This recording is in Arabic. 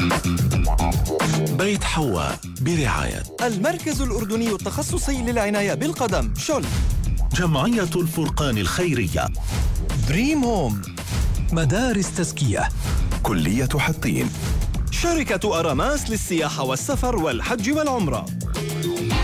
بيت حواء برعاية المركز الأردني التخصصي للعناية بالقدم شل، جمعية الفرقان الخيرية، دريم هوم، مدارس تزكية، كلية حطين، شركة أراماس للسياحة والسفر والحج والعمرة.